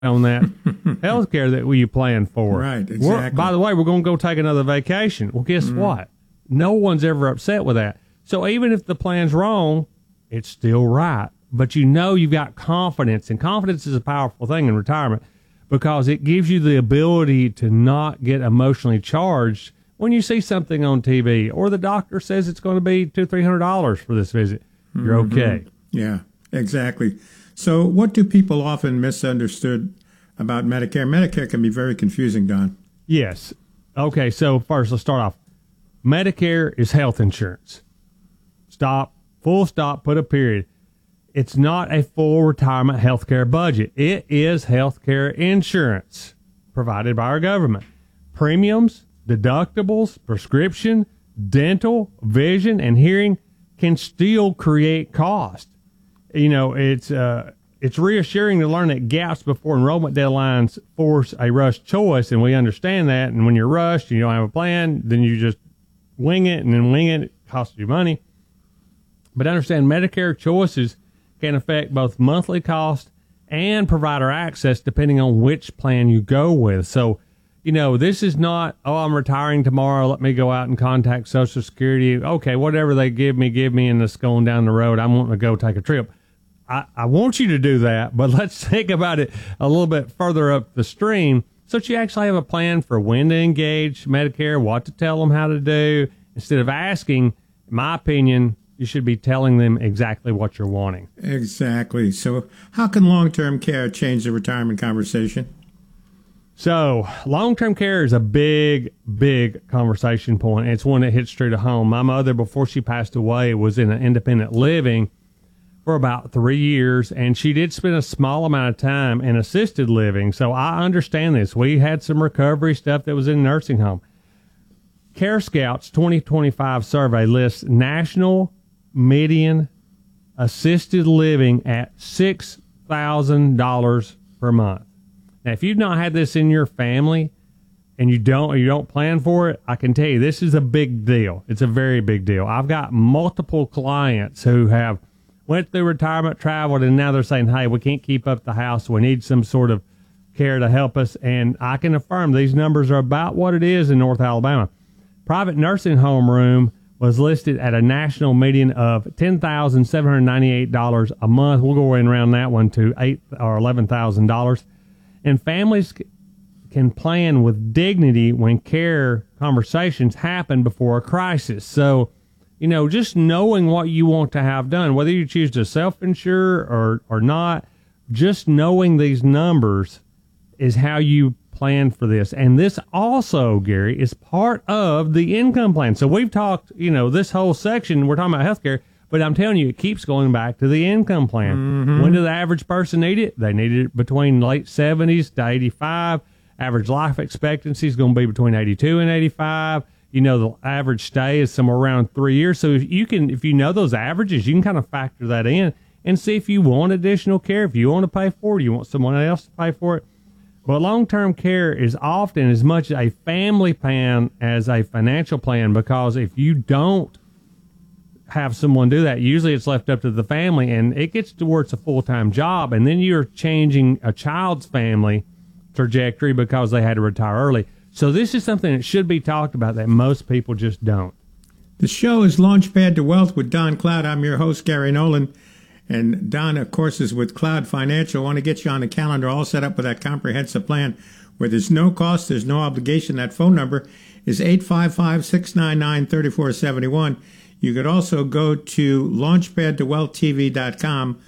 on that health care that you plan for. Right, exactly. By the way, we're going to go take another vacation. Well, guess what? No one's ever upset with that. So even if the plan's wrong, it's still right. But you've got confidence, and confidence is a powerful thing in retirement because it gives you the ability to not get emotionally charged when you see something on TV or the doctor says it's going to be $200-$300 for this visit. You're okay. Yeah, exactly. So what do people often misunderstood about Medicare? Medicare can be very confusing, Don. Yes. Okay, so first, let's start off. Medicare is health insurance. Stop, full stop, put a period. It's not a full retirement health care budget. It is health care insurance provided by our government. Premiums, deductibles, prescription, dental, vision, and hearing can still create cost. It's reassuring to learn that gaps before enrollment deadlines force a rushed choice, and we understand that. And when you're rushed and you don't have a plan, then you just wing it, and then wing it costs you money. But understand Medicare choices can affect both monthly cost and provider access depending on which plan you go with. So, this is not, I'm retiring tomorrow, let me go out and contact Social Security. Okay, whatever they give me, and it's going down the road. I'm wanting to go take a trip. I want you to do that, but let's think about it a little bit further up the stream so that you actually have a plan for when to engage Medicare, what to tell them how to do. Instead of asking, in my opinion, you should be telling them exactly what you're wanting. Exactly. So how can long-term care change the retirement conversation? So long-term care is a big, big conversation point. It's one that hits true to home. My mother, before she passed away, was in an independent living for about 3 years, and she did spend a small amount of time in assisted living. So I understand this. We had some recovery stuff that was in nursing home. Care Scouts 2025 survey lists national median assisted living at $6,000 per month. Now, if you've not had this in your family and you don't plan for it, I can tell you this is a big deal. It's a very big deal. I've got multiple clients who have went through retirement, traveled, and now they're saying, hey, we can't keep up the house. We need some sort of care to help us. And I can affirm these numbers are about what it is in North Alabama. Private nursing home room was listed at a national median of $10,798 a month. We'll go around that one to $8,000 or $11,000. And families can plan with dignity when care conversations happen before a crisis. So, just knowing what you want to have done, whether you choose to self-insure or not, just knowing these numbers is how you plan for this. And this also, Gary, is part of the income plan. So we've talked, this whole section, we're talking about healthcare, but I'm telling you, it keeps going back to the income plan. Mm-hmm. When does the average person need it? They need it between late 70s to 85. Average life expectancy is going to be between 82 and 85. The average stay is somewhere around 3 years. So if you know those averages, you can kind of factor that in and see if you want additional care, if you want to pay for it, you want someone else to pay for it. But long-term care is often as much a family plan as a financial plan, because if you don't have someone do that, usually it's left up to the family, and it gets to where it's a full-time job, and then you're changing a child's family trajectory because they had to retire early. So this is something that should be talked about that most people just don't. The show is Launchpad to Wealth with Don Cloud. I'm your host, Gary Nolan. And Don, of course, is with Cloud Financial. I want to get you on the calendar all set up with that comprehensive plan where there's no cost, there's no obligation. That phone number is 855-699-3471. You could also go to launchpadtowealthtv.com,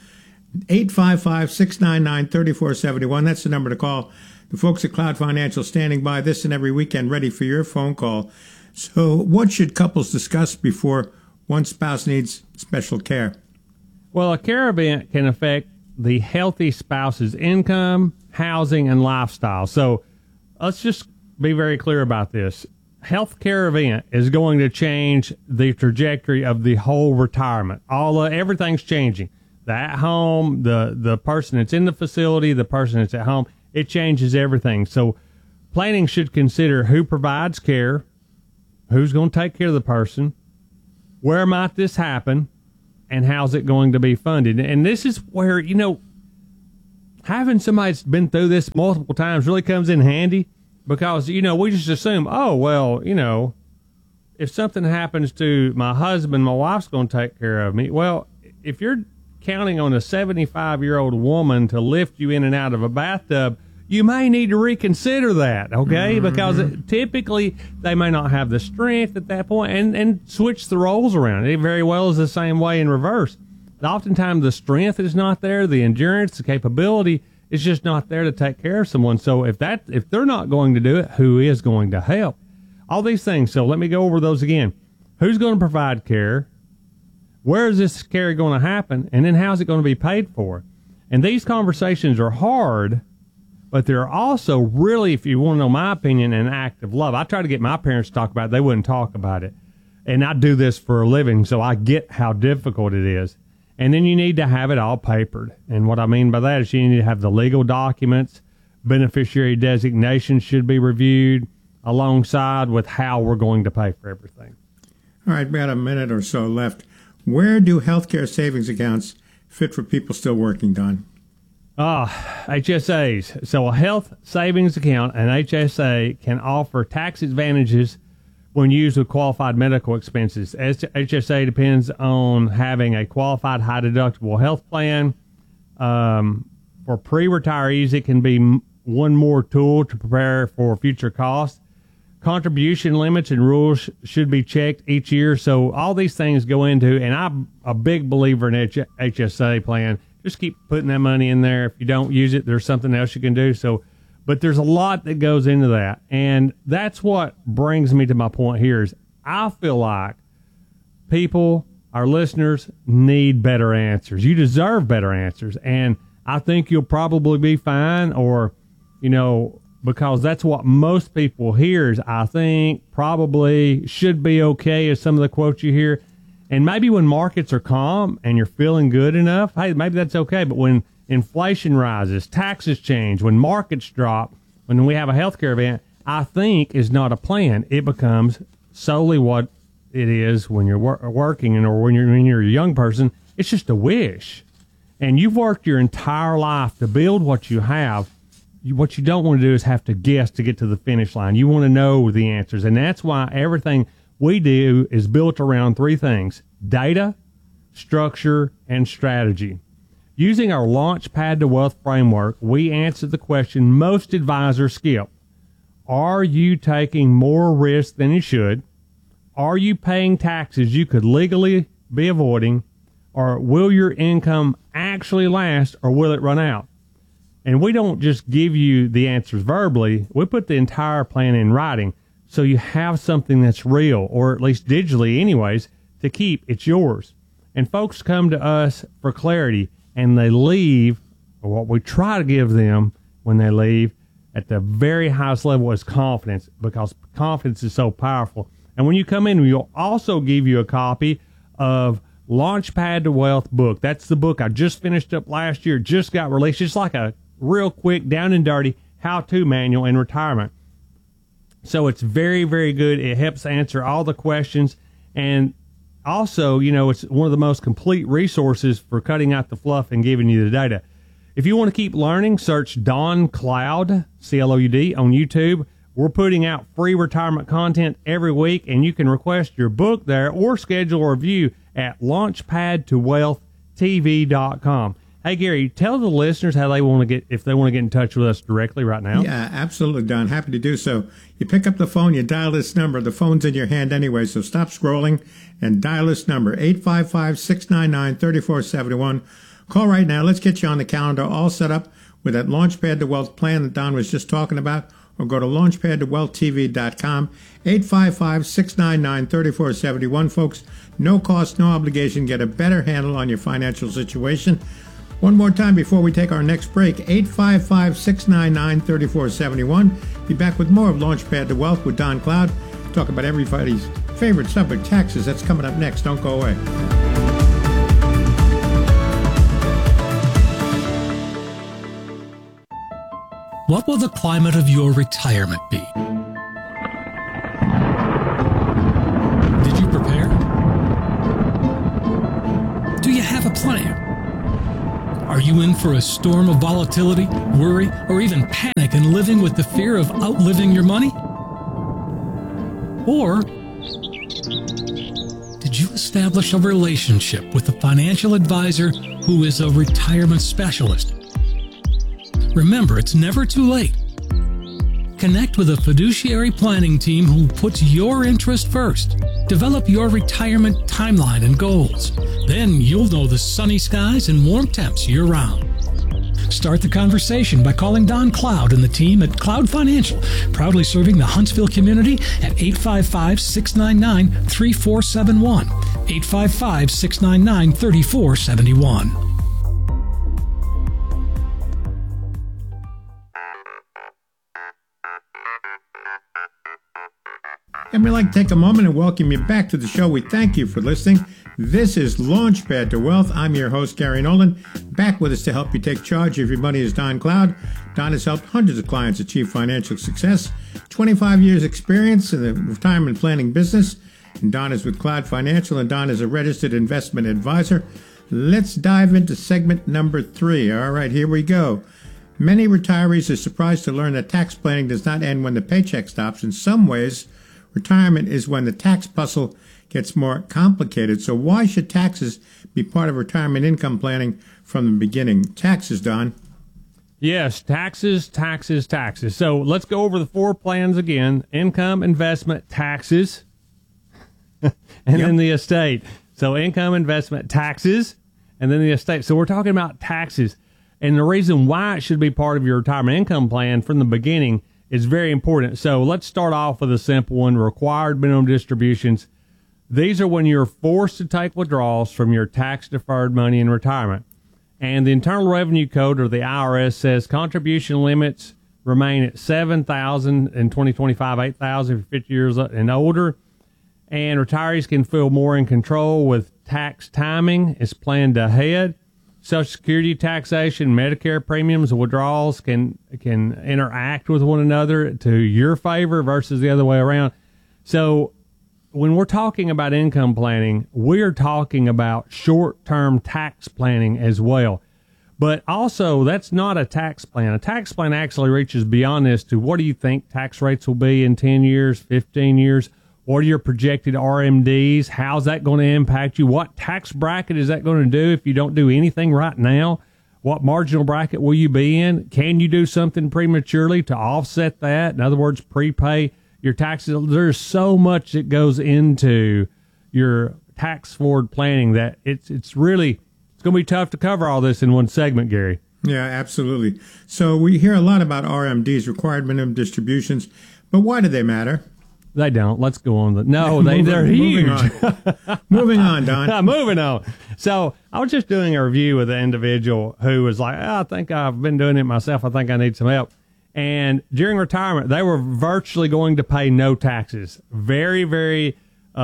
855-699-3471. That's the number to call. The folks at Cloud Financial standing by this and every weekend ready for your phone call. So what should couples discuss before one spouse needs special care? Well, a care event can affect the healthy spouse's income, housing, and lifestyle. So let's just be very clear about this. Health care event is going to change the trajectory of the whole retirement. Everything's changing. The at home, the person that's in the facility, the person that's at home, it changes everything. So planning should consider who provides care, who's going to take care of the person, where might this happen, and how's it going to be funded. And this is where, having somebody that's been through this multiple times really comes in handy because, we just assume, oh, well, if something happens to my husband, my wife's going to take care of me. Well, if you're counting on a 75-year-old woman to lift you in and out of a bathtub, you may need to reconsider that, okay? Mm-hmm. Because typically they may not have the strength at that point and switch the roles around. It very well is the same way in reverse. Oftentimes the strength is not there, the endurance, the capability is just not there to take care of someone. So if they're not going to do it, who is going to help? All these things. So let me go over those again. Who's going to provide care? Where is this care going to happen? And then how's it going to be paid for? And these conversations are hard, but they're also really, if you want to know my opinion, an act of love. I try to get my parents to talk about it. They wouldn't talk about it. And I do this for a living, so I get how difficult it is. And then you need to have it all papered. And what I mean by that is you need to have the legal documents. Beneficiary designations should be reviewed alongside with how we're going to pay for everything. All right, we got a minute or so left. Where do healthcare savings accounts fit for people still working, Don? HSAs. So a health savings account, an HSA, can offer tax advantages when used with qualified medical expenses. HSA depends on having a qualified high-deductible health plan. For pre-retirees, it can be one more tool to prepare for future costs. Contribution limits and rules should be checked each year. So all these things go into, and I'm a big believer in HSA plan. Just keep putting that money in there. If you don't use it, there's something else you can do. So, but there's a lot that goes into that. And that's what brings me to my point here is I feel like people, our listeners, need better answers. You deserve better answers. And I think you'll probably be fine or, because that's what most people hear is I think, probably, should be okay is some of the quotes you hear. And maybe when markets are calm and you're feeling good enough, hey, maybe that's okay. But when inflation rises, taxes change, when markets drop, when we have a healthcare event, I think is not a plan. It becomes solely what it is when you're working or when you're a young person. It's just a wish. And you've worked your entire life to build what you have. What you don't want to do is have to guess to get to the finish line. You want to know the answers. And that's why everything we do is built around three things: data, structure, and strategy. Using our Launchpad to Wealth framework, we answer the question most advisors skip. Are you taking more risk than you should? Are you paying taxes you could legally be avoiding? Or will your income actually last, or will it run out? And we don't just give you the answers verbally. We put the entire plan in writing so you have something that's real, or at least digitally anyways, to keep. It's yours. And folks come to us for clarity, and they leave, or what we try to give them when they leave, at the very highest level is confidence, because confidence is so powerful. And when you come in, we'll also give you a copy of Launchpad to Wealth book. That's the book I just finished up last year, just got released. It's like a real quick, down and dirty how-to manual in retirement. So it's very, very good. It helps answer all the questions. And also, it's one of the most complete resources for cutting out the fluff and giving you the data. If you want to keep learning, search Don Cloud, C-L-O-U-D, on YouTube. We're putting out free retirement content every week, and you can request your book there or schedule a review at launchpadtowealthtv.com. Hey, Gary, tell the listeners how they want to get, if they want to get in touch with us directly right now. Yeah, absolutely, Don. Happy to do so. You pick up the phone, you dial this number. The phone's in your hand anyway, so stop scrolling and dial this number, 855-699-3471. Call right now. Let's get you on the calendar, all set up with that Launchpad to Wealth plan that Don was just talking about, or go to launchpadtowealthtv.com, 855-699-3471. Folks, no cost, no obligation. Get a better handle on your financial situation. One more time before we take our next break, 855-699-3471. Be back with more of Launchpad to Wealth with Don Cloud. Talk about everybody's favorite subject, taxes. That's coming up next. Don't go away. What will the climate of your retirement be? Did you prepare? Do you have a plan? Are you in for a storm of volatility, worry, or even panic and living with the fear of outliving your money? Or did you establish a relationship with a financial advisor who is a retirement specialist? Remember, it's never too late. Connect with a fiduciary planning team who puts your interest first. Develop your retirement timeline and goals. Then you'll know the sunny skies and warm temps year-round. Start the conversation by calling Don Cloud and the team at Cloud Financial, proudly serving the Huntsville community at 855-699-3471. 855-699-3471. And we'd like to take a moment and welcome you back to the show. We thank you for listening. This is Launchpad to Wealth. I'm your host, Gary Nolan. Back with us to help you take charge of your money is Don Cloud. Don has helped hundreds of clients achieve financial success, 25 years experience in the retirement planning business. And Don is with Cloud Financial, and Don is a registered investment advisor. Let's dive into segment number 3. All right, here we go. Many retirees are surprised to learn that tax planning does not end when the paycheck stops. In some ways, retirement is when the tax puzzle gets more complicated. So why should taxes be part of retirement income planning from the beginning? Taxes, Don. Yes, taxes. So let's go over the 4 plans again. Income, investment, taxes, and then the estate. So income, investment, taxes, and then the estate. So we're talking about taxes. And the reason why it should be part of your retirement income plan from the beginning is very important. So let's start off with a simple one, required minimum distributions. These are when you're forced to take withdrawals from your tax-deferred money in retirement. And the Internal Revenue Code, or the IRS, says contribution limits remain at $7,000 in 2025, $8,000 for 50 years and older. And retirees can feel more in control with tax timing. It's planned ahead. Social Security taxation, Medicare premiums, and withdrawals can interact with one another to your favor versus the other way around. So when we're talking about income planning, we're talking about short-term tax planning as well. But also, that's not a tax plan. A tax plan actually reaches beyond this to what do you think tax rates will be in 10 years, 15 years? What are your projected RMDs? How's that going to impact you? What tax bracket is that going to do if you don't do anything right now? What marginal bracket will you be in? Can you do something prematurely to offset that? In other words, prepay your taxes. There's so much that goes into your tax forward planning that it's going to be tough to cover all this in one segment, Gary. Yeah, absolutely. So we hear a lot about RMDs, required minimum distributions, but why do they matter? They don't. Let's go on. They're huge. Moving on, Don. Moving on. So I was just doing a review with an individual who was like, I think I've been doing it myself. I think I need some help. And during retirement, they were virtually going to pay no taxes. Very, very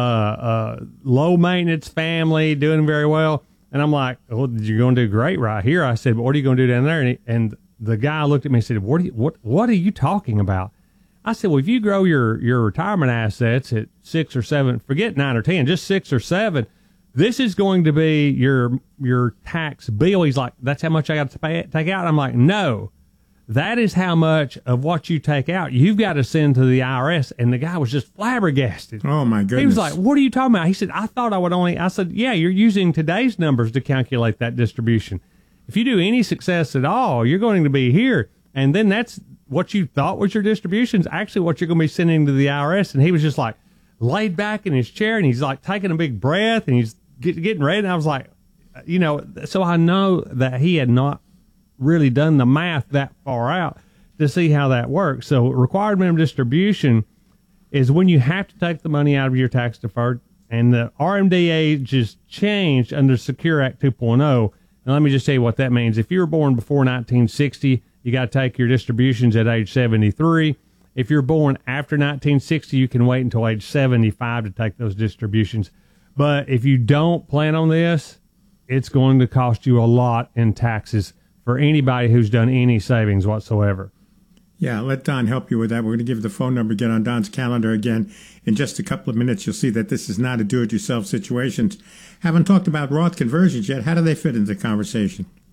low maintenance family, doing very well. And I'm like, well, you're going to do great right here. I said, but what are you going to do down there? And the guy looked at me and said, what are you talking about? I said, well, if you grow your retirement assets at 6 or 7, forget 9 or 10, just 6 or 7, this is going to be your tax bill. He's like, that's how much I got to take out? I'm like, no, that is how much of what you take out you've got to send to the IRS. And the guy was just flabbergasted. Oh, my goodness. He was like, what are you talking about? He said, I said, yeah, you're using today's numbers to calculate that distribution. If you do any success at all, you're going to be here. And then that's what you thought was your distributions, actually what you're going to be sending to the IRS. And he was just like laid back in his chair and he's like taking a big breath and he's getting ready. And I was like, so I know that he had not really done the math that far out to see how that works. So required minimum distribution is when you have to take the money out of your tax deferred, and the RMD age is changed under Secure Act 2.0. And let me just tell you what that means. If you were born before 1960, you got to take your distributions at age 73. If you're born after 1960, you can wait until age 75 to take those distributions. But if you don't plan on this, it's going to cost you a lot in taxes for anybody who's done any savings whatsoever. Yeah, let Don help you with that. We're going to give the phone number again on Don's calendar again. In just a couple of minutes, you'll see that this is not a do-it-yourself situation. Haven't talked about Roth conversions yet. How do they fit into the conversation?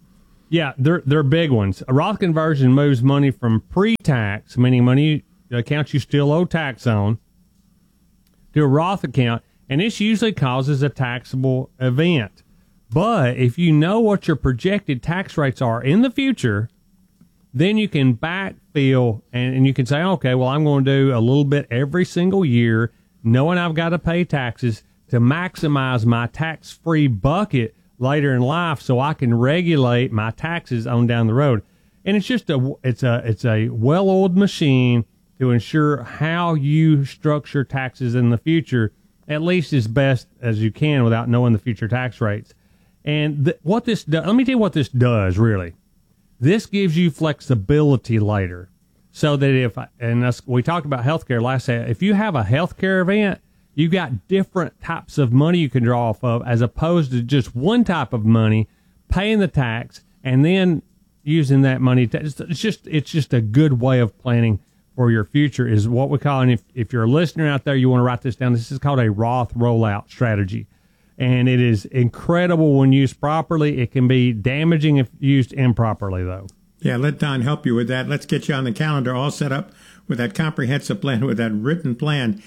Yeah, they're big ones. A Roth conversion moves money from pre-tax, meaning money accounts you still owe tax on, to a Roth account, and this usually causes a taxable event. But if you know what your projected tax rates are in the future, then you can backfill and you can say, okay, well, I'm going to do a little bit every single year, knowing I've got to pay taxes to maximize my tax-free bucket later in life so I can regulate my taxes on down the road. And it's just it's a well-oiled machine to ensure how you structure taxes in the future, at least as best as you can without knowing the future tax rates. And what this does, let me tell you what this does, really. This gives you flexibility later. So that we talked about healthcare last time, if you have a healthcare event, you've got different types of money you can draw off of, as opposed to just one type of money, paying the tax, and then using that money. It's just a good way of planning for your future, is what we call, and if you're a listener out there, you want to write this down, this is called a Roth rollout strategy. And it is incredible when used properly. It can be damaging if used improperly, though. Yeah, let Don help you with that. Let's get you on the calendar all set up with that comprehensive plan, with that written plan.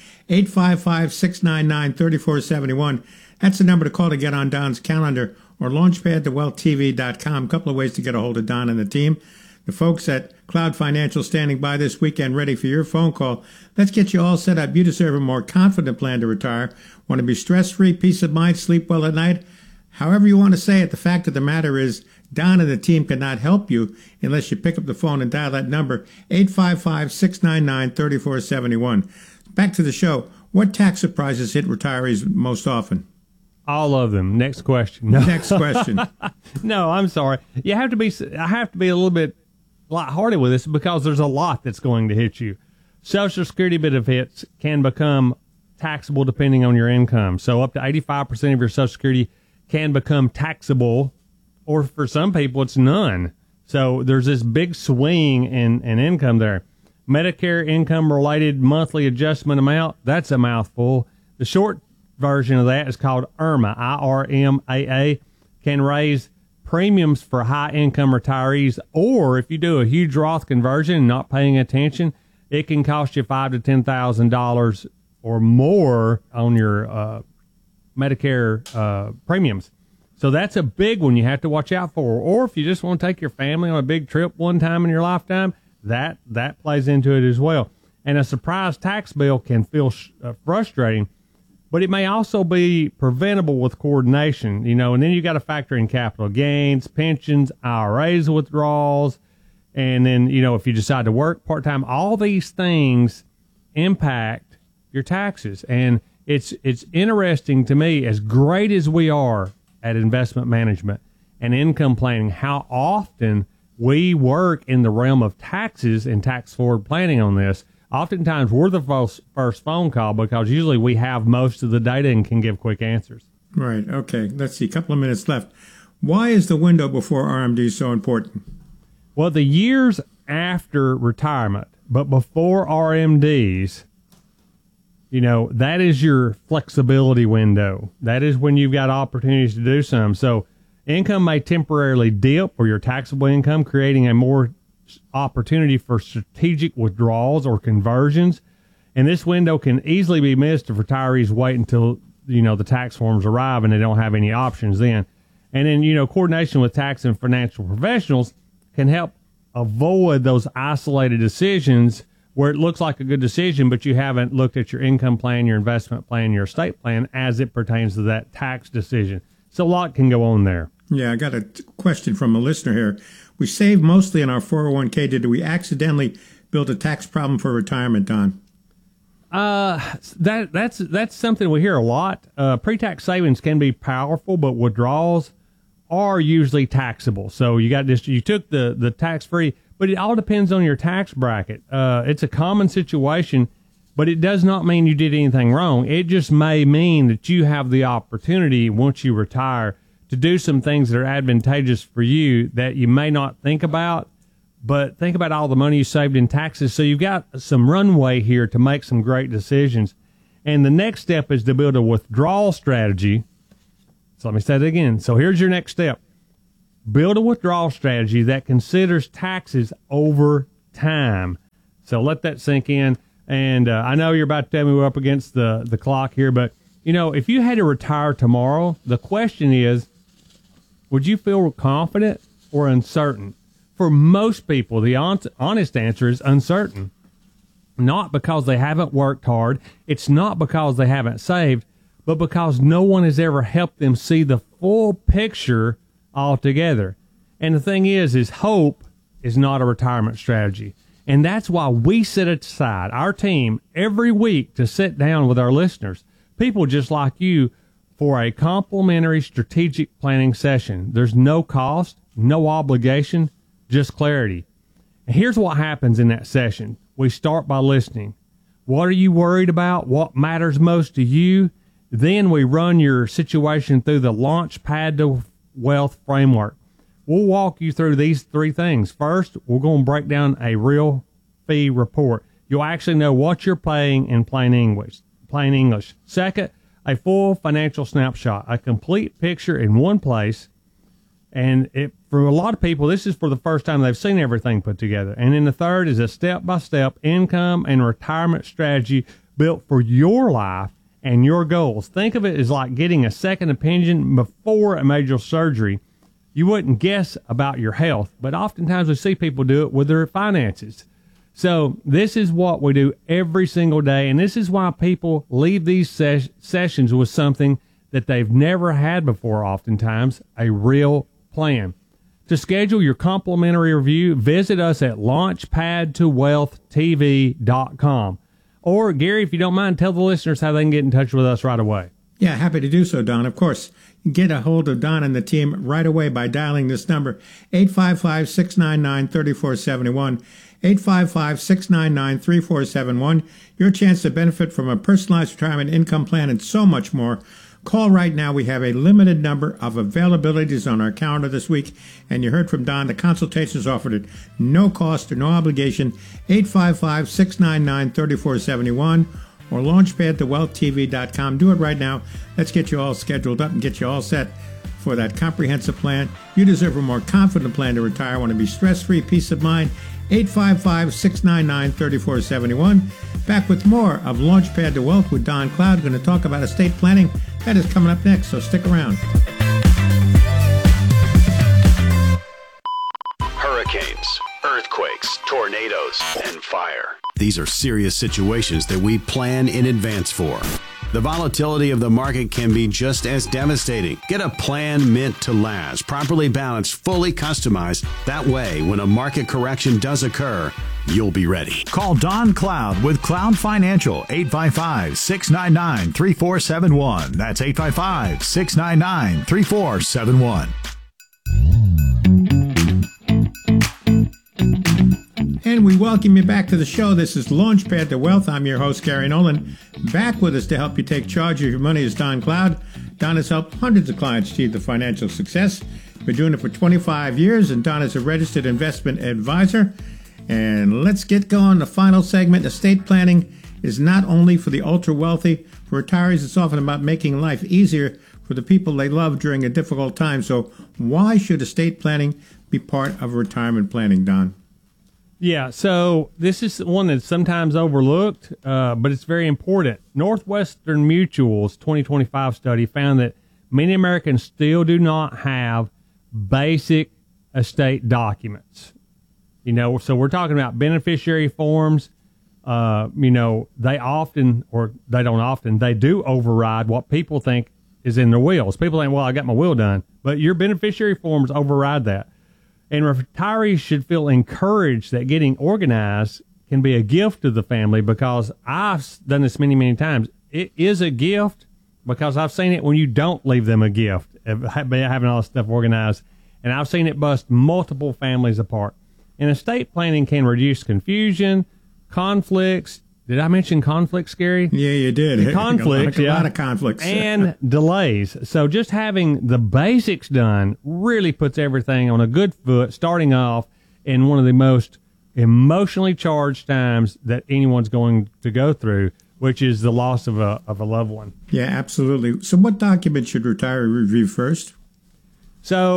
855-699-3471. That's the number to call to get on Don's calendar, or launchpadtowealthtv.com. A couple of ways to get a hold of Don and the team. The folks at Cloud Financial standing by this weekend ready for your phone call. Let's get you all set up. You deserve a more confident plan to retire. Want to be stress-free, peace of mind, sleep well at night? However you want to say it, the fact of the matter is Don and the team cannot help you unless you pick up the phone and dial that number, 855-699-3471. Back to the show. What tax surprises hit retirees most often? All of them. Next question. No. Next question. No, I'm sorry. I have to be a little bit lighthearted with this, because there's a lot that's going to hit you. Social Security benefits can become taxable depending on your income. So up to 85% of your Social Security can become taxable, or for some people, it's none. So there's this big swing in income there. Medicare income-related monthly adjustment amount, that's a mouthful. The short version of that is called IRMAA, IRMAA, can raise premiums for high-income retirees, or if you do a huge Roth conversion and not paying attention, it can cost you $5,000 to $10,000 or more on your Medicare premiums. So that's a big one you have to watch out for. Or if you just want to take your family on a big trip one time in your lifetime, that plays into it as well. And a surprise tax bill can feel frustrating, but it may also be preventable with coordination, and then you got to factor in capital gains, pensions, IRAs withdrawals, and then, if you decide to work part-time, all these things impact your taxes. And it's interesting to me, as great as we are at investment management and income planning, how often we work in the realm of taxes and tax forward planning on this. Oftentimes we're the first phone call, because usually we have most of the data and can give quick answers. Right. Okay. Let's see. A couple of minutes left. Why is the window before RMD so important? Well, the years after retirement, but before RMDs, that is your flexibility window. That is when you've got opportunities to do some. So income may temporarily dip, or your taxable income, creating a more opportunity for strategic withdrawals or conversions. And this window can easily be missed if retirees wait until, the tax forms arrive and they don't have any options then. And then, coordination with tax and financial professionals can help avoid those isolated decisions where it looks like a good decision, but you haven't looked at your income plan, your investment plan, your estate plan as it pertains to that tax decision. So a lot can go on there. Yeah, I got a question from a listener here. We save mostly in our 401k. Did we accidentally build a tax problem for retirement, Don? That's something we hear a lot. Pre-tax savings can be powerful, but withdrawals are usually taxable. So you took the tax-free, but it all depends on your tax bracket. It's a common situation, but it does not mean you did anything wrong. It just may mean that you have the opportunity, once you retire, to do some things that are advantageous for you that you may not think about, but think about all the money you saved in taxes. So you've got some runway here to make some great decisions. And the next step is to build a withdrawal strategy. So let me say that again. So here's your next step. Build a withdrawal strategy that considers taxes over time. So let that sink in. And I know you're about to tell me we're up against the clock here, but, you know, if you had to retire tomorrow, the question is, would you feel confident or uncertain? For most people, the honest answer is uncertain. Not because they haven't worked hard. It's not because they haven't saved, but because no one has ever helped them see the full picture altogether. And the thing is hope is not a retirement strategy. And that's why we set aside our team every week to sit down with our listeners, people just like you, for a complimentary strategic planning session. There's no cost, no obligation, just clarity. And here's what happens in that session. We start by listening. What are you worried about? What matters most to you? Then we run your situation through the Launchpad to Wealth framework. We'll walk you through these three things. First, we're going to break down a real fee report. You'll actually know what you're paying in plain English. Second, a full financial snapshot, a complete picture in one place. And for a lot of people, this is for the first time they've seen everything put together. And then the third is a step-by-step income and retirement strategy built for your life and your goals. Think of it as like getting a second opinion before a major surgery. You wouldn't guess about your health, but oftentimes we see people do it with their finances. So this is what we do every single day, and this is why people leave these sessions with something that they've never had before, oftentimes, a real plan. To schedule your complimentary review, visit us at launchpadtowealthtv.com. Or, Gary, if you don't mind, tell the listeners how they can get in touch with us right away. Yeah, happy to do so, Don. Of course, get a hold of Don and the team right away by dialing this number, 855-699-3471, 855-699-3471. Your chance to benefit from a personalized retirement income plan and so much more. Call right now. We have a limited number of availabilities on our calendar this week. And you heard from Don. The consultation is offered at no cost or no obligation. 855-699-3471 or launchpadtowealthtv.com. Do it right now. Let's get you all scheduled up and get you all set for that comprehensive plan. You deserve a more confident plan to retire. Want to be stress-free, peace of mind. 855-699-3471. Back with more of Launchpad to Wealth with Don Cloud. Going to talk about estate planning. That is coming up next, so stick around. Hurricanes, earthquakes, tornadoes, and fire. These are serious situations that we plan in advance for. The volatility of the market can be just as devastating. Get a plan meant to last, properly balanced, fully customized. That way, when a market correction does occur, you'll be ready. Call Don Cloud with Cloud Financial, 855-699-3471. That's 855-699-3471. And we welcome you back to the show. This is Launchpad to Wealth. I'm your host, Gary Nolan. Back with us to help you take charge of your money is Don Cloud. Don has helped hundreds of clients achieve the financial success. Been doing it for 25 years, and Don is a registered investment advisor. And let's get going. The final segment, estate planning, is not only for the ultra-wealthy. For retirees, it's often about making life easier for the people they love during a difficult time. So why should estate planning be part of retirement planning, Don? Yeah, so this is one that's sometimes overlooked, but it's very important. Northwestern Mutual's 2025 study found that many Americans still do not have basic estate documents. You know, so we're talking about beneficiary forms. You know, they often, or they don't often, they do override what people think is in their wills. People think, well, I got my will done, but your beneficiary forms override that. And retirees should feel encouraged that getting organized can be a gift to the family, because I've done this many, many times. It is a gift because I've seen it when you don't leave them a gift, having all this stuff organized. And I've seen it bust multiple families apart. And estate planning can reduce confusion, conflicts. Did I mention conflicts, Gary? Yeah, you did. Conflicts, a lot of conflicts. And delays. So just having the basics done really puts everything on a good foot, starting off in one of the most emotionally charged times that anyone's going to go through, which is the loss of a loved one. Yeah, absolutely. So what documents should retirees review first? So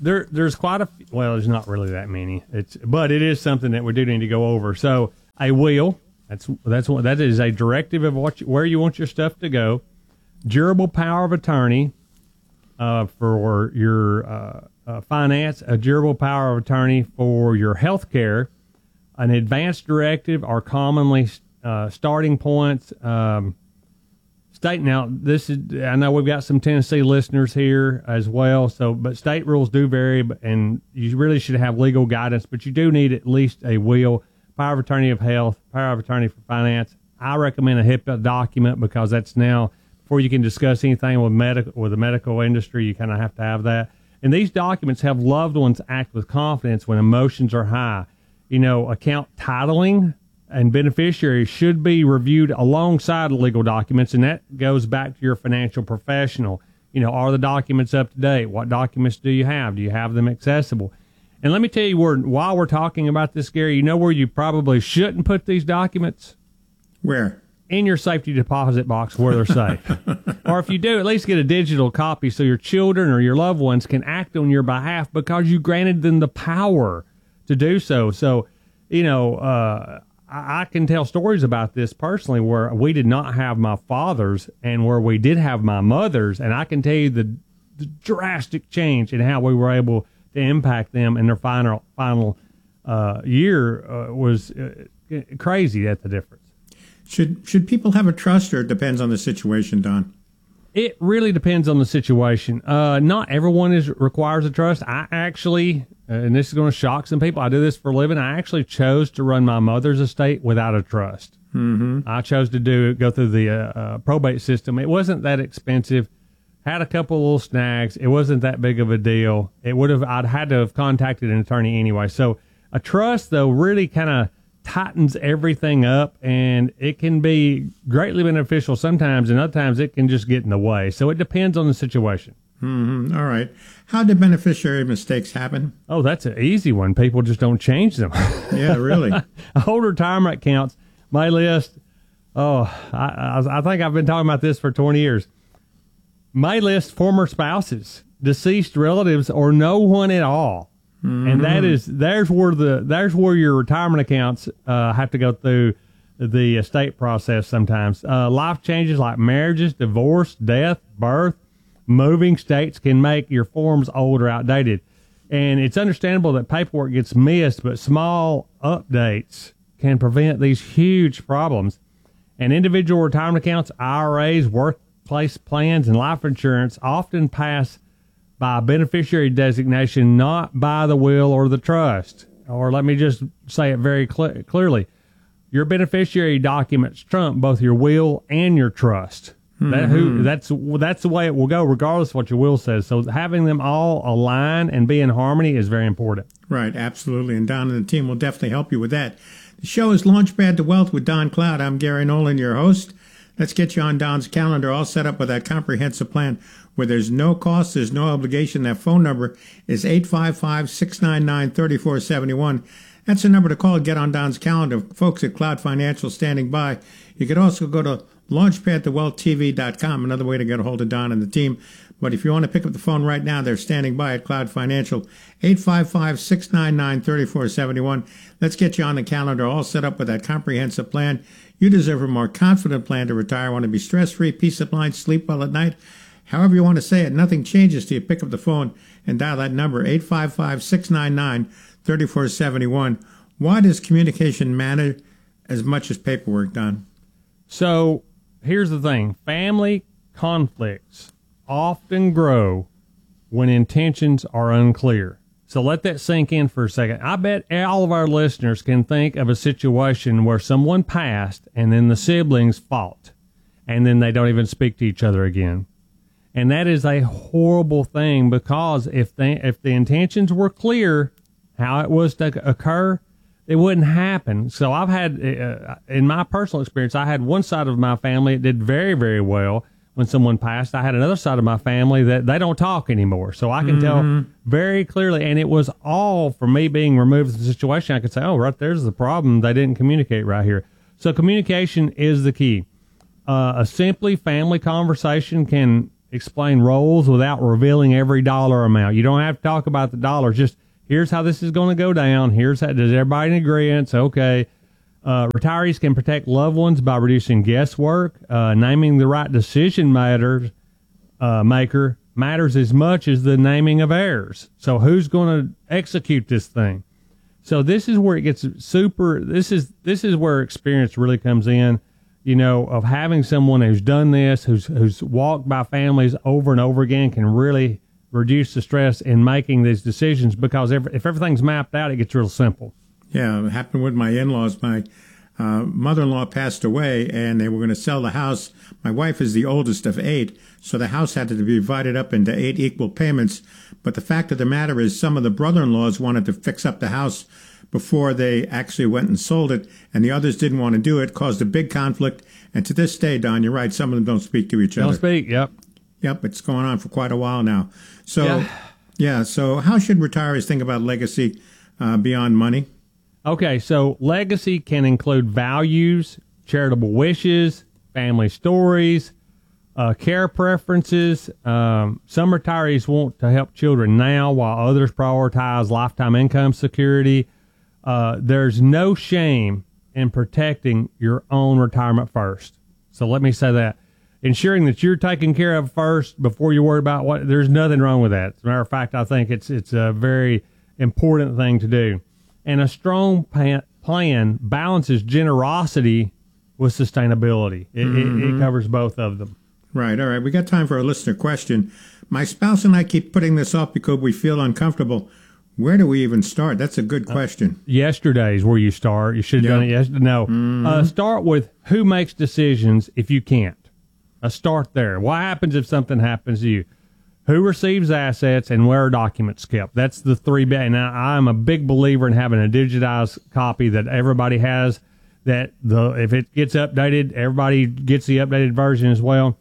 there's quite a few, well, there's not really that many. But it is something that we do need to go over. So a will, that is a directive of where you want your stuff to go. Durable power of attorney for your finance, a durable power of attorney for your health care, an advance directive are commonly starting points. State, now this is, I know we've got some Tennessee listeners here as well, but state rules do vary, and you really should have legal guidance, but you do need at least a will, power of attorney of health, power of attorney for finance. I recommend a HIPAA document because that's now, before you can discuss anything with the medical industry, you kind of have to have that. And these documents have loved ones act with confidence when emotions are high. Account titling and beneficiaries should be reviewed alongside legal documents, and that goes back to your financial professional. Are the documents up to date? What documents do you have? Do you have them accessible? And let me tell you, while we're talking about this, Gary, where you probably shouldn't put these documents? Where? In your safety deposit box where they're safe. Or if you do, at least get a digital copy so your children or your loved ones can act on your behalf because you granted them the power to do so. So, I can tell stories about this personally where we did not have my father's and where we did have my mother's, and I can tell you the drastic change in how we were able to impact them in their final year was crazy at the difference. Should people have a trust, or it depends on the situation, Don? It really depends on the situation. Not everyone requires a trust. I actually, and this is going to shock some people, I do this for a living. I actually chose to run my mother's estate without a trust. Mm-hmm. I chose to go through the probate system. It wasn't that expensive. Had a couple of little snags. It wasn't that big of a deal. I'd had to have contacted an attorney anyway. So a trust, though, really kind of tightens everything up, and it can be greatly beneficial sometimes, and other times it can just get in the way. So it depends on the situation. Mm-hmm. All right. How do beneficiary mistakes happen? Oh, that's an easy one. People just don't change them. Yeah, really. Old retirement accounts may list, I think I've been talking about this for 20 years, may list former spouses, deceased relatives, or no one at all. Mm-hmm. And there's where your retirement accounts have to go through the estate process sometimes. Life changes like marriages, divorce, death, birth, moving states can make your forms old or outdated. And it's understandable that paperwork gets missed, but small updates can prevent these huge problems. And individual retirement accounts, IRAs, workplace plans, and life insurance often pass by beneficiary designation, not by the will or the trust. Or let me just say it very clearly. Your beneficiary documents trump both your will and your trust. Mm-hmm. That's the way it will go, regardless of what your will says. So having them all align and be in harmony is very important. Right, absolutely. And Don and the team will definitely help you with that. The show is Launchpad to Wealth with Don Cloud. I'm Gary Nolan, your host. Let's get you on Don's calendar, all set up with that comprehensive plan where there's no cost, there's no obligation. That phone number is 855-699-3471. That's the number to call. Get on Don's calendar. Folks at Cloud Financial standing by. You could also go to launchpadtowealthtv.com, another way to get a hold of Don and the team. But if you want to pick up the phone right now, they're standing by at Cloud Financial, 855-699-3471. Let's get you on the calendar, all set up with that comprehensive plan. You deserve a more confident plan to retire. Want to be stress-free, peace of mind, sleep well at night. However you want to say it, nothing changes till you pick up the phone and dial that number, 855-699-3471. Why does communication matter as much as paperwork, Don? So here's the thing. Family conflicts often grow when intentions are unclear. So let that sink in for a second. I bet all of our listeners can think of a situation where someone passed and then the siblings fought and then they don't even speak to each other again. And that is a horrible thing, because if the intentions were clear how it was to occur, it wouldn't happen. So I've had, in my personal experience, I had one side of my family that did very, very well when someone passed. I had another side of my family that they don't talk anymore. So I can tell very clearly, and it was all from me being removed from the situation. I could say, oh, right there's the problem. They didn't communicate right here. So communication is the key. A simply family conversation can explain roles without revealing every dollar amount. You don't have to talk about the dollars. Just here's how this is going to go down. Here's how, does everybody in agreement? Okay. Retirees can protect loved ones by reducing guesswork. Naming the right decision maker matters as much as the naming of heirs. So who's going to execute this thing? So this is where it gets super. This is where experience really comes in. You know, of having someone who's done this, who's walked by families over and over again, can really reduce the stress in making these decisions, because if everything's mapped out, it gets real simple. Yeah, it happened with my in-laws. My mother-in-law passed away, and they were going to sell the house. My wife is the oldest of 8, so the house had to be divided up into 8 equal payments. But the fact of the matter is, some of the brother-in-laws wanted to fix up the house before they actually went and sold it, and the others didn't want to do it, caused a big conflict. And to this day, Don, you're right, some of them don't speak to each other. Don't speak, yep. Yep, it's going on for quite a while now. So, so how should retirees think about legacy beyond money? Okay, so legacy can include values, charitable wishes, family stories, care preferences. Some retirees want to help children now, while others prioritize lifetime income security. There's no shame in protecting your own retirement first. So let me say that. Ensuring that you're taken care of first before you worry about what, there's nothing wrong with that. As a matter of fact, I think it's a very important thing to do. And a strong plan balances generosity with sustainability. It covers both of them. Right. All right. We got time for a listener question. My spouse and I keep putting this off because we feel uncomfortable. Where do we even start? That's a good question. Yesterday's where you start. You should have done it yesterday. No. Start with who makes decisions if you can't. Start there. What happens if something happens to you? Who receives assets and where are documents kept? That's the 3 big. Now, I'm a big believer in having a digitized copy that everybody has. That if it gets updated, everybody gets the updated version as well.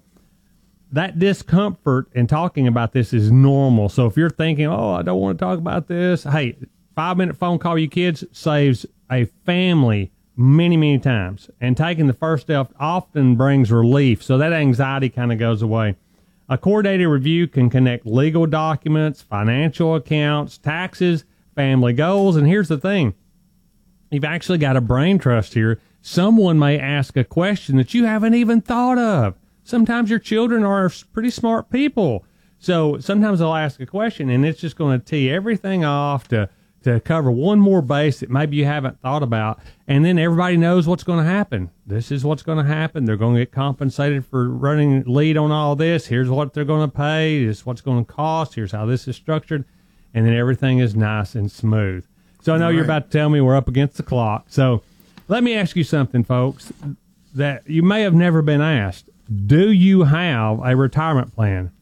That discomfort in talking about this is normal. So if you're thinking, oh, I don't want to talk about this, hey, 5-minute phone call with your kids saves a family many, many times. And taking the first step often brings relief. So that anxiety kind of goes away. A coordinated review can connect legal documents, financial accounts, taxes, family goals. And here's the thing. You've actually got a brain trust here. Someone may ask a question that you haven't even thought of. Sometimes your children are pretty smart people. So sometimes they'll ask a question and it's just going to tee everything off to cover one more base that maybe you haven't thought about. And then everybody knows what's going to happen. This is what's going to happen. They're going to get compensated for running lead on all this. Here's what they're going to pay. This is what's going to cost. Here's how this is structured. And then everything is nice and smooth. So I know you're about to tell me we're up against the clock. So let me ask you something, folks, that you may have never been asked. Do you have a retirement plan?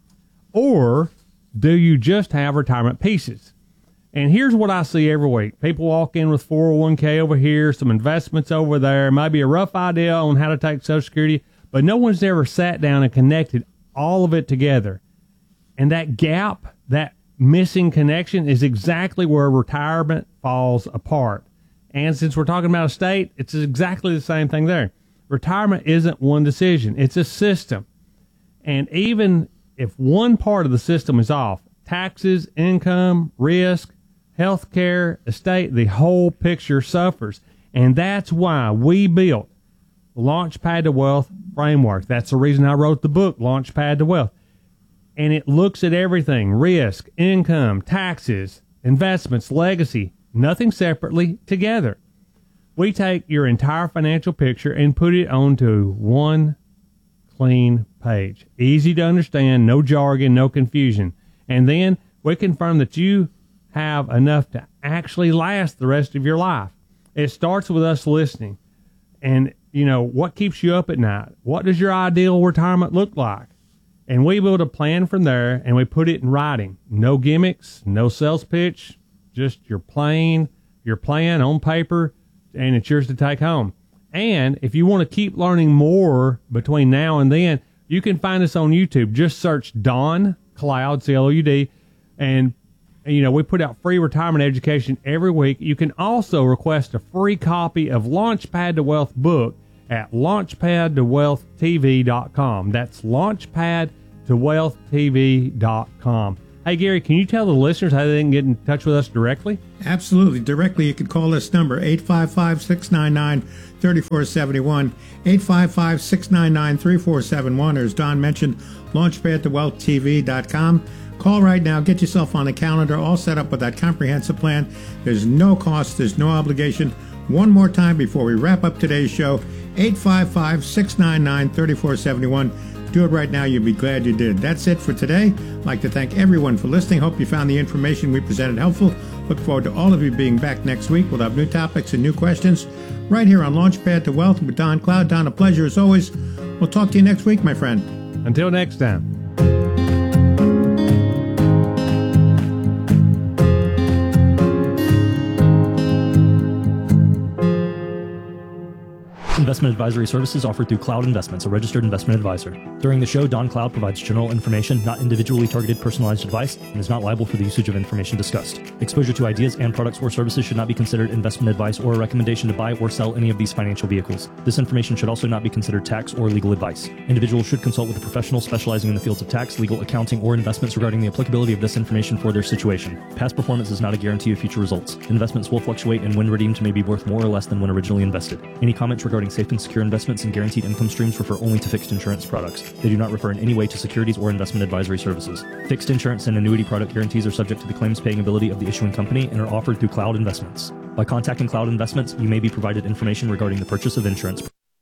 Or do you just have retirement pieces? And here's what I see every week. People walk in with 401k over here, some investments over there, maybe a rough idea on how to take Social Security, but no one's ever sat down and connected all of it together. And that gap, that missing connection is exactly where retirement falls apart. And since we're talking about estate, it's exactly the same thing there. Retirement isn't one decision. It's a system. And even if one part of the system is off, taxes, income, risk, health care, estate, the whole picture suffers. And that's why we built Launchpad to Wealth framework. That's the reason I wrote the book, Launchpad to Wealth. And it looks at everything, risk, income, taxes, investments, legacy, nothing separately, together. We take your entire financial picture and put it onto one clean page. Easy to understand, no jargon, no confusion. And then we confirm that you have enough to actually last the rest of your life. It starts with us listening. And, you know, what keeps you up at night? What does your ideal retirement look like? And we build a plan from there, and we put it in writing. No gimmicks, no sales pitch, just your plan on paper, and it's yours to take home. And if you want to keep learning more between now and then, you can find us on YouTube. Just search Don Cloud, C-L-O-U-D, and you know, we put out free retirement education every week. You can also request a free copy of Launchpad to Wealth book at launchpadtowealthtv.com. That's Launchpad wealthtv.com. Hey, Gary, can you tell the listeners how they can get in touch with us directly? Absolutely. Directly, you can call this number, 855-699-3471, 855-699-3471, or as Don mentioned, launchpad2wealthtv.com. Call right now. Get yourself on the calendar, all set up with that comprehensive plan. There's no cost. There's no obligation. One more time before we wrap up today's show, 855-699-3471. Do it right now. You'll be glad you did. That's it for today. I'd like to thank everyone for listening. Hope you found the information we presented helpful. Look forward to all of you being back next week. We'll have new topics and new questions right here on Launchpad to Wealth with Don Cloud. Don, a pleasure as always. We'll talk to you next week, my friend. Until next time. Investment advisory services offered through Cloud Investments, a registered investment advisor. During the show, Don Cloud provides general information, not individually targeted personalized advice, and is not liable for the usage of information discussed. Exposure to ideas and products or services should not be considered investment advice or a recommendation to buy or sell any of these financial vehicles. This information should also not be considered tax or legal advice. Individuals should consult with a professional specializing in the fields of tax, legal, accounting, or investments regarding the applicability of this information for their situation. Past performance is not a guarantee of future results. Investments will fluctuate, and when redeemed may be worth more or less than when originally invested. Any comments regarding safe and secure investments and guaranteed income streams refer only to fixed insurance products. They do not refer in any way to securities or investment advisory services. Fixed insurance and annuity product guarantees are subject to the claims paying ability of the issuing company and are offered through Cloud Investments. By contacting Cloud Investments, you may be provided information regarding the purchase of insurance.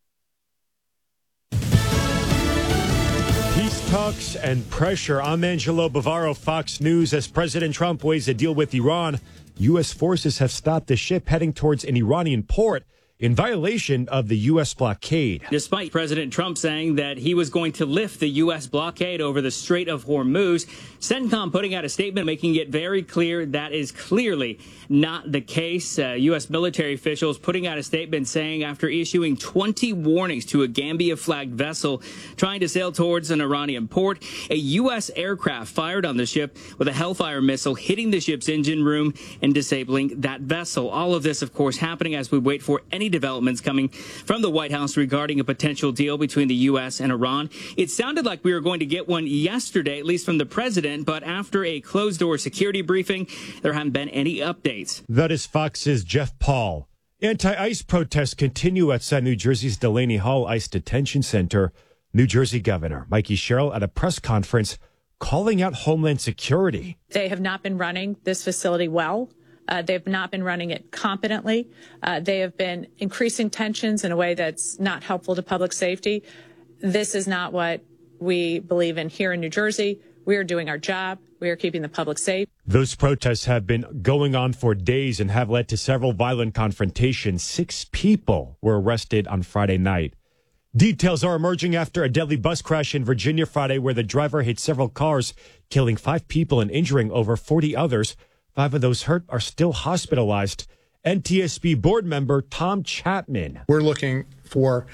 Peace talks and pressure. I'm Angelo Bavaro, Fox News. As President Trump weighs a deal with Iran, U.S. forces have stopped the ship heading towards an Iranian port in violation of the U.S. blockade. Despite President Trump saying that he was going to lift the U.S. blockade over the Strait of Hormuz, CENTCOM putting out a statement making it very clear that is clearly not the case. U.S. military officials putting out a statement saying after issuing 20 warnings to a Gambia-flagged vessel trying to sail towards an Iranian port, a U.S. aircraft fired on the ship with a Hellfire missile hitting the ship's engine room and disabling that vessel. All of this, of course, happening as we wait for any developments coming from the White House regarding a potential deal between the U.S. and Iran. It sounded like we were going to get one yesterday, at least from the president, but after a closed-door security briefing, there haven't been any updates. That is Fox's Jeff Paul. Anti-ICE protests continue outside New Jersey's Delaney Hall ICE Detention Center. New Jersey Governor Mikey Sherrill at a press conference calling out Homeland Security. They have not been running this facility well. They've not been running it competently. They have been increasing tensions in a way that's not helpful to public safety. This is not what we believe in here in New Jersey. We are doing our job. We are keeping the public safe. Those protests have been going on for days and have led to several violent confrontations. 6 people were arrested on Friday night. Details are emerging after a deadly bus crash in Virginia Friday where the driver hit several cars, killing 5 people and injuring over 40 others. 5 of those hurt are still hospitalized. NTSB board member Tom Chapman. We're looking for,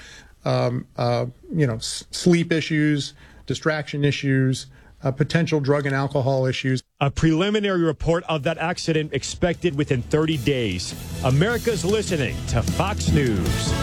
sleep issues, distraction issues, potential drug and alcohol issues. A preliminary report of that accident expected within 30 days. America's listening to Fox News.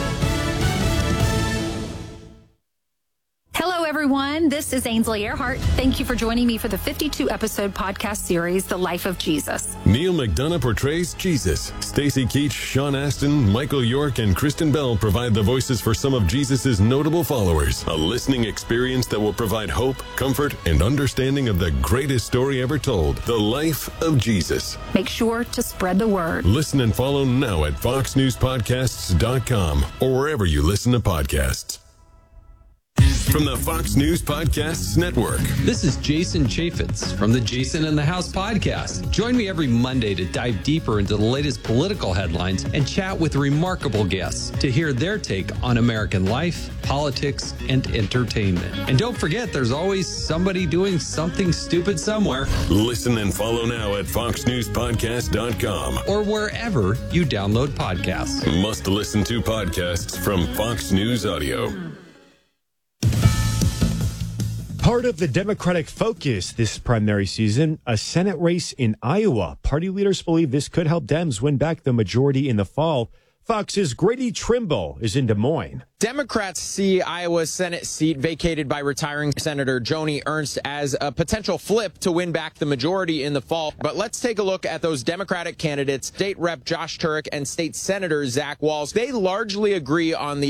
Hello, everyone. This is Ainsley Earhart. Thank you for joining me for the 52-episode podcast series, The Life of Jesus. Neil McDonough portrays Jesus. Stacy Keach, Sean Astin, Michael York, and Kristen Bell provide the voices for some of Jesus's notable followers. A listening experience that will provide hope, comfort, and understanding of the greatest story ever told, The Life of Jesus. Make sure to spread the word. Listen and follow now at foxnewspodcasts.com or wherever you listen to podcasts. From the Fox News Podcasts Network. This is Jason Chaffetz from the Jason in the House podcast. Join me every Monday to dive deeper into the latest political headlines and chat with remarkable guests to hear their take on American life, politics, and entertainment. And don't forget, there's always somebody doing something stupid somewhere. Listen and follow now at foxnewspodcast.com or wherever you download podcasts. Must listen to podcasts from Fox News Audio. Part of the Democratic focus this primary season, a Senate race in Iowa. Party leaders believe this could help Dems win back the majority in the fall. Fox's Grady Trimble is in Des Moines. Democrats see Iowa's Senate seat vacated by retiring Senator Joni Ernst as a potential flip to win back the majority in the fall. But let's take a look at those Democratic candidates, State Rep Josh Turek and State Senator Zach Walz. They largely agree on the